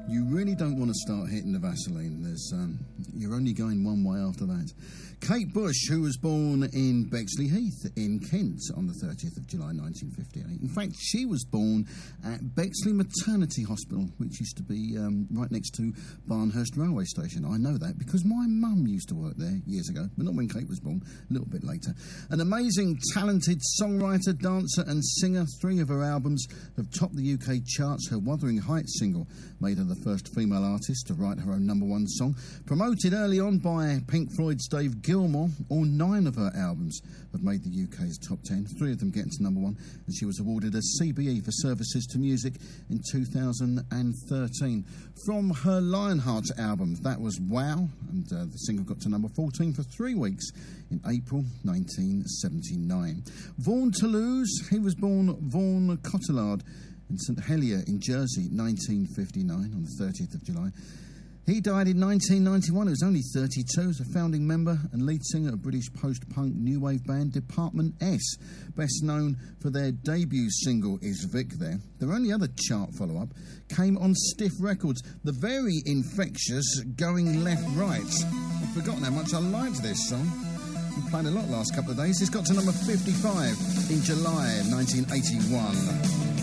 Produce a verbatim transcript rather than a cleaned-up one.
You really don't want to start hitting the Vaseline. There's, um, you're only going one way after that. Kate Bush, who was born in Bexley Heath in Kent on the thirtieth of July nineteen fifty-eight. In fact, she was born at Bexley Maternity Hospital, which used to be um, right next to Barnhurst Railway Station. I know that because my mum used to work there years ago, but not when Kate was born, a little bit later. An amazing, talented songwriter, dancer and singer. Three of her albums have topped the U K charts. Her Wuthering Heights single made her the first female artist to write her own number one song. Promoted early on by Pink Floyd's Dave Gilmour, all nine of her albums have made the U K's top ten, three of them getting to number one, and she was awarded a C B E for services to music in two thousand thirteen. From her Lionheart album, that was Wow, and uh, the single got to number fourteen for three weeks in April nineteen seventy-nine. Vaughan Toulouse, he was born Vaughan Cotillard in St Helier in Jersey, nineteen fifty-nine, on the thirtieth of July. He died in nineteen ninety-one. He was only thirty-two. As a founding member and lead singer of British post-punk new wave band Department S, best known for their debut single Is Vic There. Their only other chart follow-up came on Stiff Records, the very infectious Going Left Right. I've forgotten how much I liked this song. I've played a lot last couple of days. It's got to number fifty-five in July nineteen eighty-one.